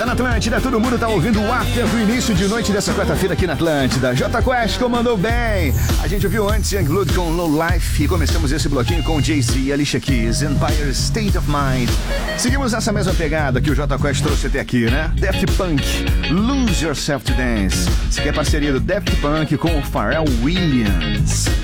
Tá na Atlântida, todo mundo tá ouvindo o After do início de noite dessa quarta-feira aqui na Atlântida. J Quest comandou bem. A gente ouviu antes Young Blood com Low Life e começamos esse bloquinho com Jay-Z, Alicia Keys, Empire State of Mind. Seguimos nessa mesma pegada que o J Quest trouxe até aqui, né? Daft Punk, Lose Yourself to Dance. Isso aqui é parceria do Daft Punk com o Pharrell Williams.